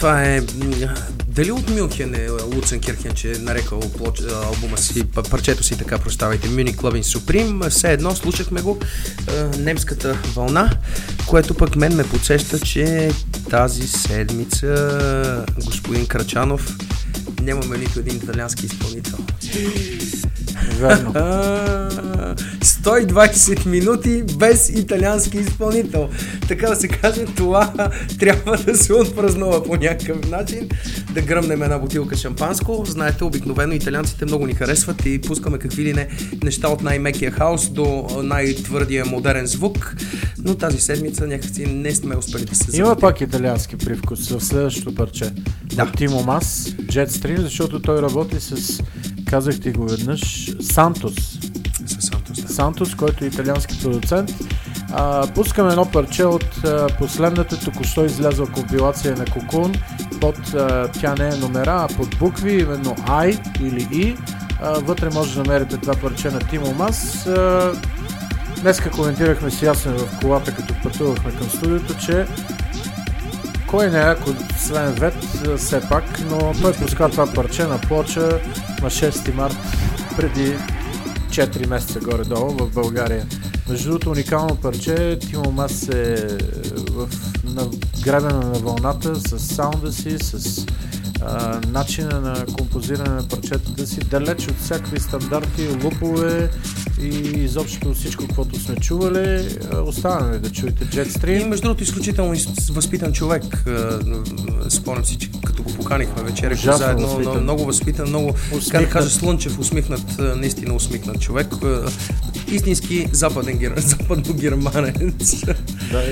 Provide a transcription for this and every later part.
Това е... Дали от Мюнхен е Луцен Кирхен, че е нарекал албума си, парчето си така, прощавайте, Munich Loving Supreme. Все едно слушахме го, немската вълна, което пък мен ме подсеща, че тази седмица, господин Крачанов, нямаме нито един италиански изпълнител. Верно. 120 минути без италиански изпълнител. Така да се каже, това трябва да се отпразнува по някакъв начин. Да гръмнем една бутилка шампанско. Знаете, обикновено италианците много ни харесват и пускаме какви ли не неща от най-мекия хаус до най-твърдия модерен звук. Но тази седмица някакси не сме успели да се завъртим. Има пак италиански привкус в следващото парче. Да. Тимо Мас, Jetstream, защото той работи с, казах ти го веднъж, Сантос. Сантос, който е италиански продуцент. Пускаме едно парче от последната току-що излязла компилация на Cocoon. Тя не е номера, а под букви, именно I или E. Вътре може да намерите това парче на Тимо Мас. Днеска коментирахме с Ясен в колата, като пътувахме към студиото, че кой не е, ако Свен Вет, все пак, но той пуска това парче на плоча на 6 март преди 4 месеца горе-долу в България. Между другото, уникално парче, Тимо Мас е на гребена на вълната с саунда си, с начина на композиране на парчетата си, далеч от всякакви стандарти, лупове и изобщо всичко, каквото сме чували. Оставаме да чуете Jetstream. И между другото, изключително възпитан човек. Спомням си, че като го поканихме вечеря заедно, възпитан. Много възпитан, много, как да кажа, слънчев, усмихнат, наистина усмихнат човек. Истински западно-германец. Да,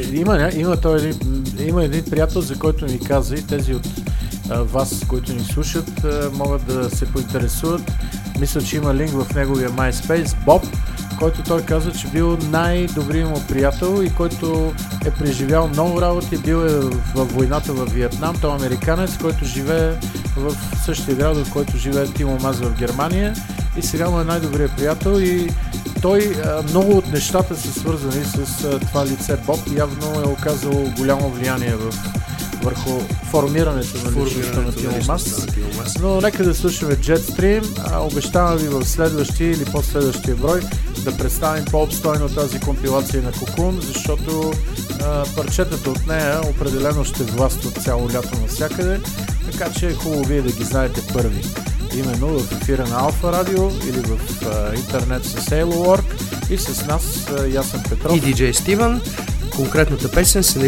има един приятел, за който ми каза, и тези от вас, които ни слушат, могат да се поинтересуват. Мисля, че има линк в неговия MySpace, Боб, който той казва, че бил най-добрият му приятел и който е преживял много работи, бил е във войната в Виетнам. Той е американец, който живее в същия град, в който живее Тимо Мас в Германия, и сега му е най-добрият приятел и той, много от нещата са свързани с това лице Боб, явно е оказало голямо влияние върху формирането на личността на Тимо Мас. Но нека да слушаме Jetstream. Обещавам ви в следващия или последващия брой да представим по-обстойно тази компилация на Cocoon, защото парчетата от нея определено ще властват цяло лято навсякъде, така че е хубаво вие да ги знаете първи. Именно в ефира на Алфа Радио или в интернет с Halo Work и с нас Ясен Петров и DJ Стивън. Конкретната песен се